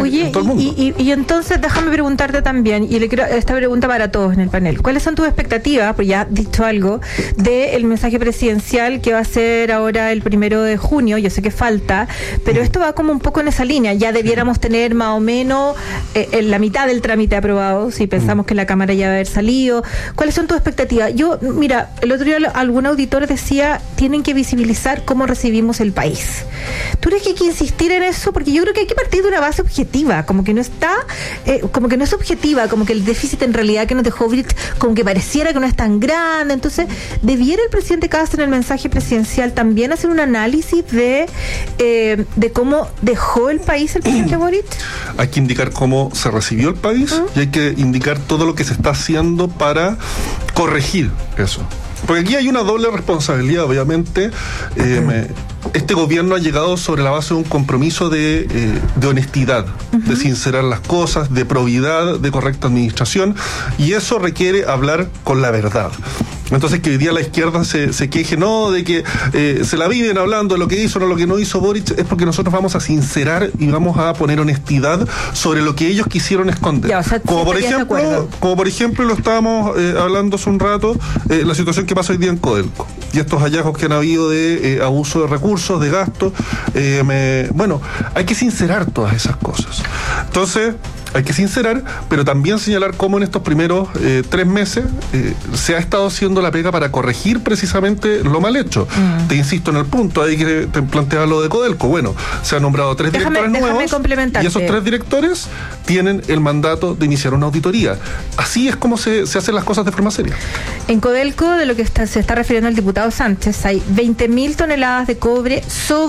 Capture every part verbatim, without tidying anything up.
Oye, en todo el mundo. Y, y, y entonces déjame preguntarte también, y le quiero esta pregunta para todos en el panel. ¿Cuáles son tus expectativas, pues ya has dicho algo, del mensaje presidencial que va a ser ahora el primero de junio? Yo sé que falta, pero esto va como un poco en esa línea. Ya debiéramos tener más o menos eh, en la mitad del trámite aprobado, si pensamos que la Cámara ya va a haber salido. ¿Cuáles son tus expectativas? Yo, mira, el otro día algún auditor decía, tienen que visibilizar cómo recibimos el país. ¿Tú crees que hay que insistir en eso? Porque yo creo que hay que partir de una base objetiva, como que no está, eh, como que no es objetiva, como que el déficit en realidad que nos dejó Boric, como que pareciera que no es tan grande. Entonces, ¿debiera el presidente Kast en el mensaje presidencial también hacer un análisis de, eh, de cómo dejó el país el presidente Boric? Hay que indicar cómo se recibió el país ¿Mm? y hay que indicar todo lo que se está haciendo para corregir eso. Porque aquí hay una doble responsabilidad, obviamente. Eh, me, este gobierno ha llegado sobre la base de un compromiso de, eh, de honestidad, uh-huh. de sincerar las cosas, de probidad, de correcta administración, y eso requiere hablar con la verdad. Entonces que hoy día la izquierda se, se queje, no, de que eh, se la viven hablando de lo que hizo o no lo que no hizo Boric, es porque nosotros vamos a sincerar y vamos a poner honestidad sobre lo que ellos quisieron esconder. Ya, o sea, como, por ejemplo, como por ejemplo, lo estábamos eh, hablando hace un rato, eh, la situación que pasa hoy día en Codelco y estos hallazgos que han habido de eh, abuso de recursos, de gasto. Eh, me, bueno, hay que sincerar todas esas cosas. Entonces, hay que sincerar, pero también señalar cómo en estos primeros eh, tres meses eh, se ha estado haciendo la pega para corregir precisamente lo mal hecho. Mm. Te insisto en el punto, ahí que te planteaba lo de Codelco. Bueno, se han nombrado tres déjame, directores nuevos y esos tres directores tienen el mandato de iniciar una auditoría. Así es como se, se hacen las cosas de forma seria. En Codelco, de lo que está, se está refiriendo el diputado Sánchez, hay veinte mil toneladas de cobre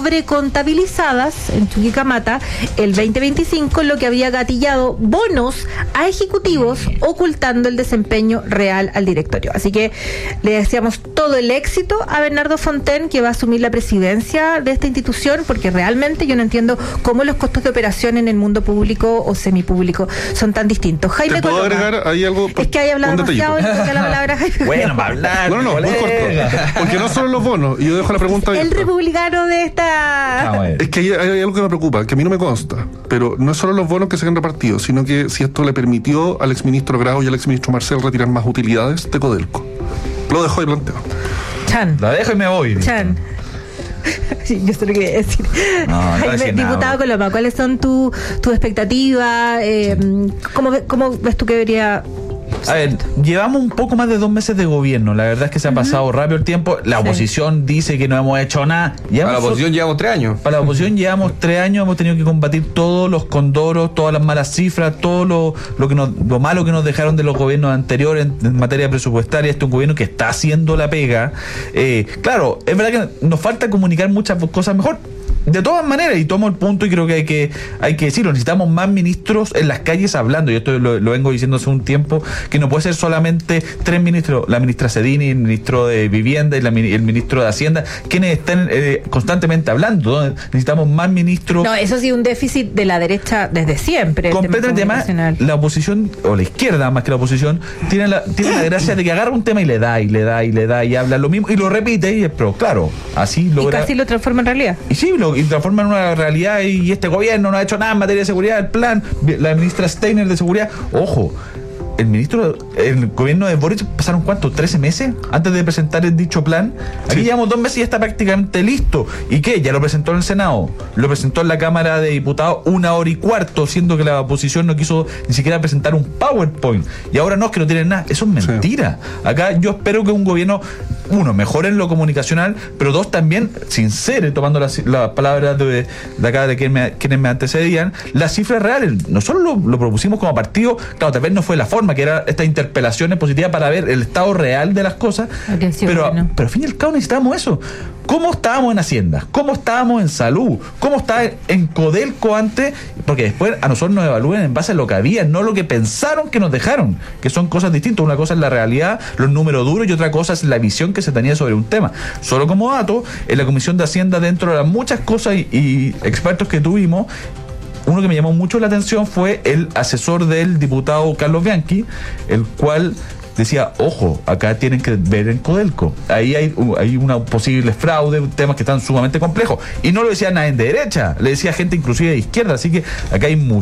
sobrecontabilizadas en Chuquicamata el veinte veinticinco, lo que había gatillado bonos a ejecutivos ocultando el desempeño real al directorio. Así que le deseamos todo el éxito a Bernardo Fontaine, que va a asumir la presidencia de esta institución, porque realmente yo no entiendo cómo los costos de operación en el mundo público o semipúblico son tan distintos. Jaime ¿Te puedo Coloma, agregar ahí algo? Es que hay hablado demasiado y toca la palabra Jaime. Bueno, para hablar. No, no, no, muy corto. Porque no solo los bonos, y yo dejo la pregunta abierta. El republicano de esta... Es que hay, hay algo que me preocupa, que a mí no me consta, pero no es solo los bonos que se han repartido, sino que si esto le permitió al exministro Grau y al exministro Marcel retirar más utilidades de Codelco. Lo dejo ahí planteado. Chan. La dejo y me voy. Chan. Sí, yo sé lo que voy a decir. No, no Jaime, decir diputado nada. Coloma, ¿cuáles son tus tu expectativas? Eh, sí. ¿cómo, ¿Cómo ves tú que debería...? A ver, llevamos un poco más de dos meses de gobierno. La verdad es que se ha pasado uh-huh. rápido el tiempo. La sí. oposición dice que no hemos hecho nada. Llevamos para la oposición llevamos tres años. Para la oposición llevamos tres años. Hemos tenido que combatir todos los condoros, todas las malas cifras, todo lo, lo, que nos, lo malo que nos dejaron de los gobiernos anteriores en, en materia presupuestaria. Este es un gobierno que está haciendo la pega. Eh, claro, es verdad que nos falta comunicar muchas cosas mejor. De todas maneras, y tomo el punto y creo que hay que hay que decirlo, necesitamos más ministros en las calles hablando. Yo esto lo, lo vengo diciendo hace un tiempo, que no puede ser solamente tres ministros, la ministra Sedini, el ministro de Vivienda y la, el ministro de Hacienda, quienes estén eh, constantemente hablando, ¿no? Necesitamos más ministros. No, eso sí, un déficit de la derecha desde siempre. Completamente. Además, la oposición, o la izquierda más que la oposición, tiene la, tiene la gracia de que agarra un tema y le da, y le da, y le da, y habla lo mismo, y lo repite, y pero claro, así logra... Y casi lo transforma en realidad. Y sí, lo y transforma en una realidad, y este gobierno no ha hecho nada en materia de seguridad, el plan, la ministra Steiner de seguridad, ojo, el ministro, el gobierno de Boric pasaron ¿cuánto? ¿trece meses antes de presentar el dicho plan? Aquí sí. Llevamos dos meses y ya está prácticamente listo. ¿Y qué? Ya lo presentó en el Senado, lo presentó en la Cámara de Diputados una hora y cuarto, siendo que la oposición no quiso ni siquiera presentar un PowerPoint. Y ahora no, es que no tienen nada. Eso es mentira. Sí. Acá yo espero que un gobierno, uno, mejore en lo comunicacional, pero dos, también sincere, tomando las, las palabras de, de acá de quienes me, quienes me antecedían, las cifras reales. Nosotros lo, lo propusimos como partido, claro, tal vez no fue la forma, que era estas interpelaciones positivas para ver el estado real de las cosas, sí, pero, bueno. pero al fin y al cabo necesitamos eso. ¿Cómo estábamos en Hacienda? ¿Cómo estábamos en Salud? ¿Cómo está en Codelco antes? Porque después a nosotros nos evalúen en base a lo que había, no lo que pensaron que nos dejaron, que son cosas distintas. Una cosa es la realidad, los números duros, y otra cosa es la visión que se tenía sobre un tema. Solo como dato, en la Comisión de Hacienda, dentro de las muchas cosas y, y expertos que tuvimos, uno que me llamó mucho la atención fue el asesor del diputado Carlos Bianchi, el cual decía, ojo, acá tienen que ver en Codelco, ahí hay, hay una posible fraude, temas que están sumamente complejos, y no lo decía nadie de derecha, le decía gente inclusive de izquierda, así que acá hay mucho